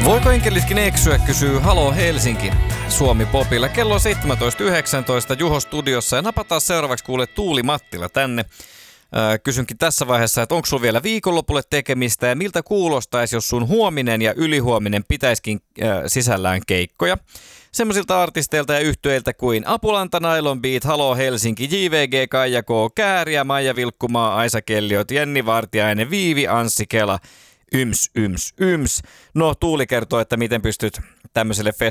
Voiko enkelitkin eksyä, kysyy Halo Helsinki Suomi Popilla. Kello on 17.19 Juho studiossa ja napataan seuraavaksi kuule Tuuli Mattila tänne. Kysynkin tässä vaiheessa, että onko sulla vielä viikonlopulle tekemistä ja miltä kuulostaisi, jos sun huominen ja ylihuominen pitäisikin sisällään keikkoja. Semmoisilta artisteilta ja yhtyeiltä kuin Apulanta, Nylon Beat, Halo Helsinki, JVG, Kaija K, Kääriä, Maija Vilkkumaa, Aisa Kelliot, Jenni Vartiainen, Viivi, Anssi Kela, yms. No Tuuli kertoo, että miten pystyt tämmöiselle